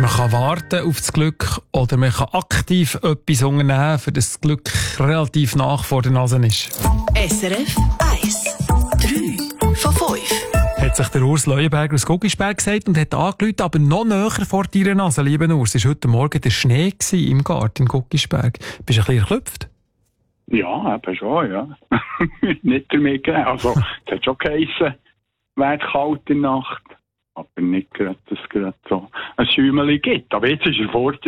Man kann warten auf das Glück oder man kann aktiv etwas unternehmen, für das Glück relativ nach vor der Nase ist. SRF 1. 3 von 5. Hat sich der Urs Leuenberger aus Guggisberg gesagt und hat angerufen, aber noch näher vor deiner Nase, lieber Urs. Es war heute Morgen der Schnee im Garten in Guggisberg. Bist du ein bisschen erklüpft? Ja, eben schon, ja. Nicht damit gerechnet. Also, es hat schon geheissen, wäre kalt in der Nacht. Aber nicht gerade, dass es gerade so ein Schäumchen gibt. Aber jetzt ist er fort.